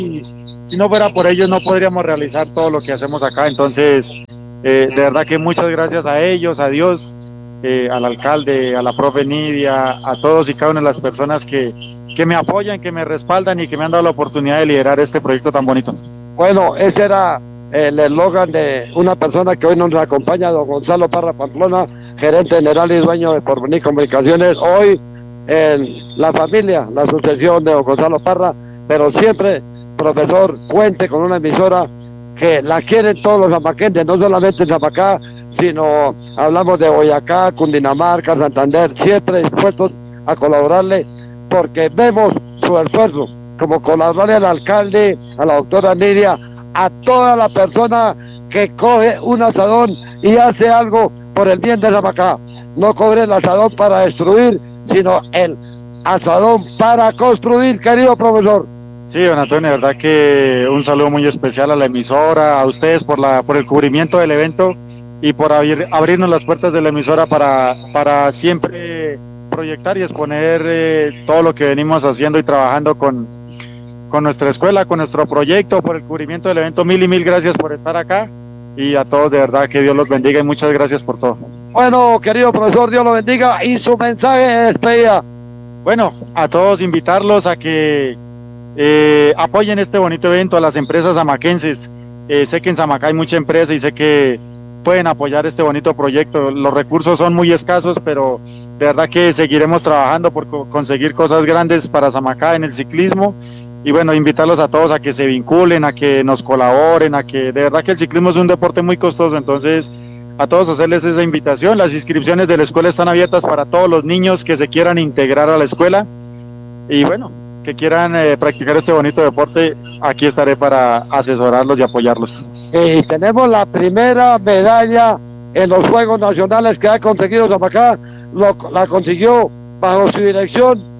si no fuera por ellos no podríamos realizar todo lo que hacemos acá. Entonces, de verdad que muchas gracias a ellos, a Dios, al alcalde, a la profe Nidia, a todos y cada una de las personas que me apoyan, que me respaldan y que me han dado la oportunidad de liderar este proyecto tan bonito. Bueno, ese era el eslogan de una persona que hoy nos acompaña, don Gonzalo Parra Pamplona, gerente general y dueño de Porvenir Comunicaciones. Hoy en la familia, la sucesión de don Gonzalo Parra, pero siempre, profesor, cuente con una emisora que la quieren todos los zamaquenses, no solamente en Zamacá, sino hablamos de Boyacá, Cundinamarca, Santander, siempre dispuestos a colaborarle porque vemos su esfuerzo, como colaborarle al alcalde, a la doctora Nidia, a toda la persona que coge un asadón y hace algo por el bien de Zamacá. No cobre el asadón para destruir, sino el asadón para construir, querido profesor. Sí, don Antonio, de verdad que un saludo muy especial a la emisora, a ustedes por el cubrimiento del evento y por abrirnos las puertas de la emisora para siempre proyectar y exponer todo lo que venimos haciendo y trabajando con nuestra escuela, con nuestro proyecto, por el cubrimiento del evento. Mil y mil gracias por estar acá y a todos de verdad que Dios los bendiga y muchas gracias por todo. Bueno, querido profesor, Dios lo bendiga y su mensaje de despedida. Bueno, a todos invitarlos a que apoyen este bonito evento, a las empresas zamaquenses. Sé que en Zamacá hay mucha empresa y sé que pueden apoyar este bonito proyecto. Los recursos son muy escasos, pero de verdad que seguiremos trabajando por conseguir cosas grandes para Zamacá en el ciclismo. Y bueno, invitarlos a todos a que se vinculen, a que nos colaboren, a que de verdad que el ciclismo es un deporte muy costoso, entonces a todos hacerles esa invitación. Las inscripciones de la escuela están abiertas para todos los niños que se quieran integrar a la escuela y bueno, que quieran practicar este bonito deporte, aquí estaré para asesorarlos y apoyarlos. Y tenemos la primera medalla en los Juegos Nacionales que ha conseguido Zamacá, la consiguió bajo su dirección